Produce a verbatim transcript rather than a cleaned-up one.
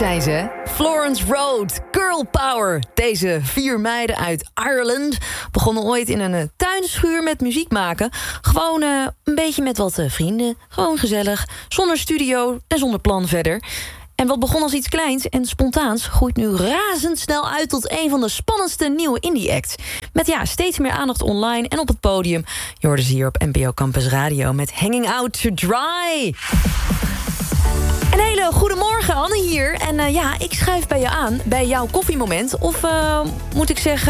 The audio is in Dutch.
zijn ze. Florence Road, Girl Power. Deze vier meiden uit Ireland begonnen ooit in een uh, tuinschuur met muziek maken. Gewoon uh, een beetje met wat uh, vrienden. Gewoon gezellig, zonder studio en zonder plan verder. En wat begon als iets kleins en spontaans groeit nu razendsnel uit tot een van de spannendste nieuwe indie-acts. Met ja, steeds meer aandacht online en op het podium. Je hoorde ze hier op N P O Campus Radio met Hanging Out to Dry. Een hele goede morgen, Anne hier. En uh, ja, ik schuif bij je aan, bij jouw koffiemoment. Of uh, moet ik zeggen,